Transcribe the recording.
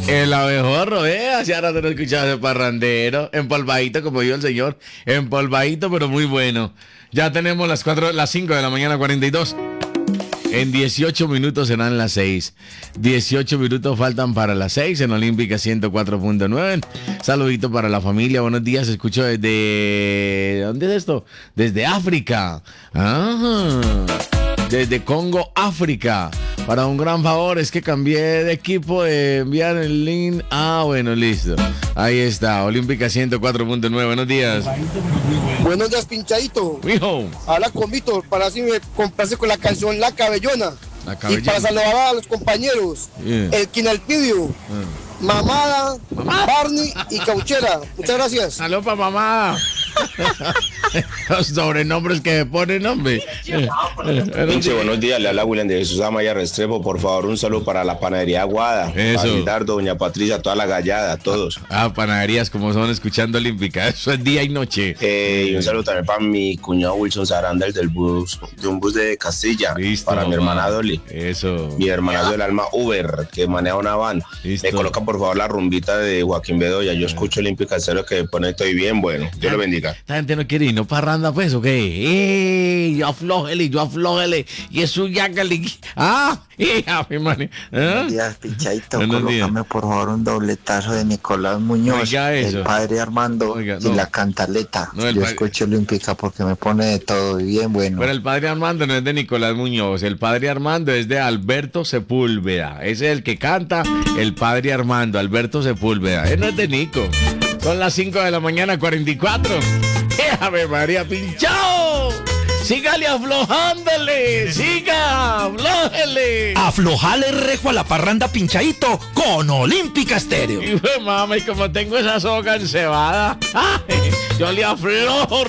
El abejorro, hace ahora te lo escuchaba ese parrandero, empolvadito, como dijo el señor, empolvadito, pero muy bueno. Ya tenemos las 5 de la mañana, 42. En 18 minutos serán las 6. 18 minutos faltan para las 6 en Olímpica 104.9. Saludito para la familia, buenos días, escucho desde... ¿Dónde es esto? Desde África. Desde Congo, África. Para un gran favor, es que cambié de equipo, de enviar el link. Bueno, listo. Ahí está, Olímpica 104.9, buenos días. Buenos días, pinchadito. Mijo. Habla con Víctor, para así me complace con la canción La Cabellona. Y para saludar a los compañeros, el Quinalpidio, Mamada, Barney y Cauchera. Muchas gracias. Salud para Mamada. Los sobrenombres que me ponen, hombre. Pinche, buenos días, le habla William de Jesús Amaya Restrepo. Por favor, un saludo para la panadería Aguada. Eso. Para Ricardo, doña Patricia, toda la gallada, a todos. Panaderías como son escuchando Olímpica. Eso es día y noche. Y un saludo también para mi cuñado Wilson Saranda, el de un bus de Castilla. Listo, para mi hermana Dolly. Eso. Mi hermanazo del alma Uber, que maneja una van. Listo. Me coloca por favor la rumbita de Joaquín Bedoya. Yo escucho Olímpica Cero que pone estoy bien, bueno. Dios lo bendiga. La gente no quiere ir, no parranda, pues, ¿o qué? Yo aflójele. Y eso ya que le... mi mani. Buenos días, pinchadito. Buenos días. Colócame por favor un dobletazo de Nicolás Muñoz, Oiga eso. el padre Armando. Oiga, y no. la cantaleta. No, el Yo padre- escucho Olímpica porque me pone de todo y bien bueno. Pero el padre Armando no es de Nicolás Muñoz, el padre Armando es de Alberto Sepúlveda. Ese es el que canta, el padre Armando, Alberto Sepúlveda. Él no es de Nico. Son las 5 de la mañana, 44. ¡Ave María, pinchao! ¡Sígale aflojándole! ¡Siga! ¡Aflójele! Aflojale rejo a la parranda pinchadito con Olímpica Estéreo. Y pues, mami, como tengo esa soga encebada, yo le aflojo.